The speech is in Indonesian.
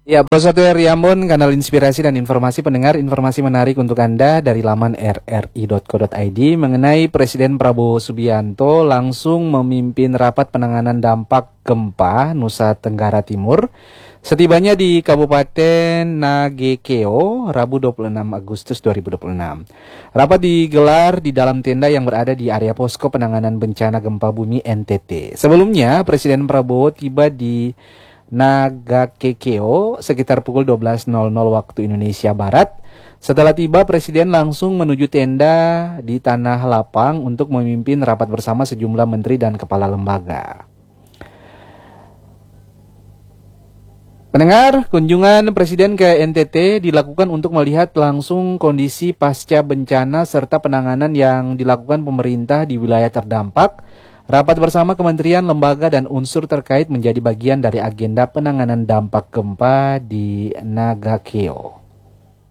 Ya, Pro 1 RRI Ambon, kanal inspirasi dan informasi pendengar, informasi menarik untuk Anda dari laman rri.co.id mengenai Presiden Prabowo Subianto langsung memimpin rapat penanganan dampak gempa Nusa Tenggara Timur setibanya di Kabupaten Nagekeo, Rabu 26 Agustus 2026. Rapat digelar di dalam tenda yang berada di area posko penanganan bencana gempa bumi NTT. Sebelumnya, Presiden Prabowo tiba di Nagakekeo sekitar pukul 12.00 waktu Indonesia Barat. Setelah tiba, Presiden langsung menuju tenda di Tanah Lapang untuk memimpin rapat bersama sejumlah menteri dan kepala lembaga. Pendengar, kunjungan Presiden ke NTT dilakukan untuk melihat langsung kondisi pasca bencana serta penanganan yang dilakukan pemerintah di wilayah terdampak. Rapat bersama kementerian, lembaga, dan unsur terkait menjadi bagian dari agenda penanganan dampak gempa di Nagakeo.